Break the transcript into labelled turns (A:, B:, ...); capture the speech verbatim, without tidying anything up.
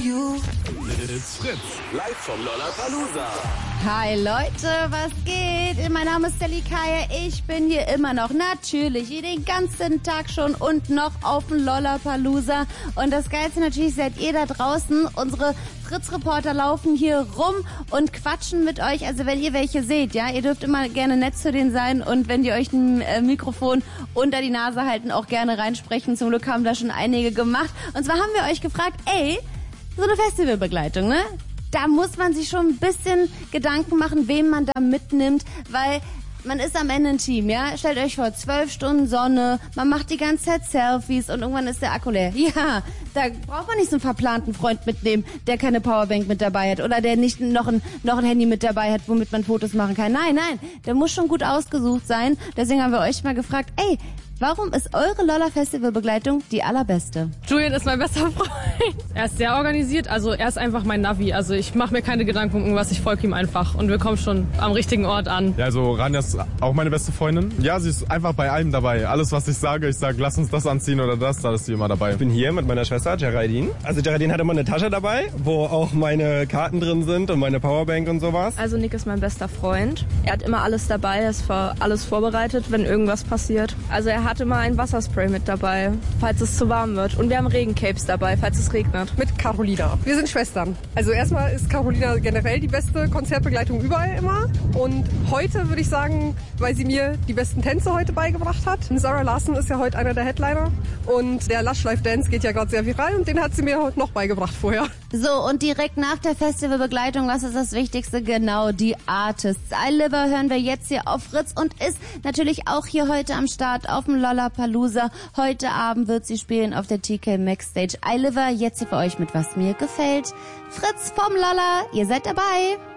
A: you.
B: It's Fritz, live vom Lollapalooza.
C: Hi Leute, was geht? Mein Name ist Sally Kaya. Ich bin hier immer noch, natürlich, hier den ganzen Tag schon und noch auf dem Lollapalooza. Und das Geilste natürlich seid ihr da draußen. Unsere Fritz-Reporter laufen hier rum und quatschen mit euch. Also wenn ihr welche seht, ja, ihr dürft immer gerne nett zu denen sein. Und wenn die euch ein äh, Mikrofon unter die Nase halten, auch gerne reinsprechen. Zum Glück haben da schon einige gemacht. Und zwar haben wir euch gefragt, ey, so eine Festivalbegleitung, ne? Da muss man sich schon ein bisschen Gedanken machen, wen man da mitnimmt, weil man ist am Ende ein Team, ja? Stellt euch vor, zwölf Stunden Sonne, man macht die ganze Zeit Selfies und irgendwann ist der Akku leer. Ja, da braucht man nicht so einen verplanten Freund mitnehmen, der keine Powerbank mit dabei hat oder der nicht noch ein, noch ein Handy mit dabei hat, womit man Fotos machen kann. Nein, nein, der muss schon gut ausgesucht sein. Deswegen haben wir euch mal gefragt, ey, warum ist eure Lolla-Festival-Begleitung die allerbeste?
D: Julian ist mein bester Freund. Er ist sehr organisiert, also er ist einfach mein Navi. Also ich mache mir keine Gedanken um irgendwas, ich folge ihm einfach und wir kommen schon am richtigen Ort an.
E: Ja, also Rania ist auch meine beste Freundin. Ja, sie ist einfach bei allem dabei. Alles, was ich sage, ich sage, lass uns das anziehen oder das, da ist sie immer dabei.
F: Ich bin hier mit meiner Schwester Geraldine. Also Geraldine hat immer eine Tasche dabei, wo auch meine Karten drin sind und meine Powerbank und sowas.
G: Also Nick ist mein bester Freund. Er hat immer alles dabei, er ist für alles vorbereitet, wenn irgendwas passiert. Also er hat immer ein Wasserspray mit dabei, falls es zu warm wird. Und wir haben Regencapes dabei, falls es regnet.
H: Mit Carolina. Wir sind Schwestern. Also erstmal ist Carolina generell die beste Konzertbegleitung überall immer. Und heute würde ich sagen, weil sie mir die besten Tänze heute beigebracht hat. Sarah Larson ist ja heute einer der Headliner. Und der Lush Life Dance geht ja gerade sehr viral und den hat sie mir heute noch beigebracht vorher.
C: So, und direkt nach der Festivalbegleitung, was ist das Wichtigste? Genau, die Artists. iLiver hören wir jetzt hier auf Fritz und ist natürlich auch hier heute am Start auf dem Lollapalooza. Heute Abend wird sie spielen auf der T K Maxx Stage. iLiver jetzt hier für euch mit Was mir gefällt. Fritz vom Lolla, ihr seid dabei.